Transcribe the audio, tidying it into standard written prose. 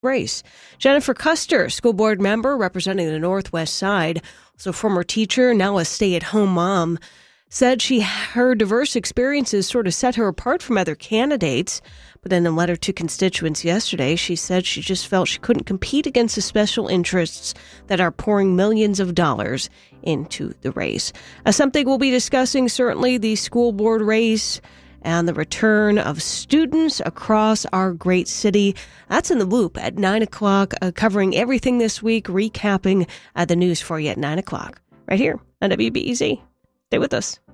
race. Jennifer Custer, school board member representing the Northwest Side, also former teacher, now a stay-at-home mom, said her diverse experiences sort of set her apart from other candidates. But in a letter to constituents yesterday, she said she just felt she couldn't compete against the special interests that are pouring millions of dollars into the race. Something we'll be discussing, certainly the school board race and the return of students across our great city. That's in the Loop at 9 o'clock, covering everything this week, recapping the news for you at 9 o'clock, right here on WBEZ. Stay with us.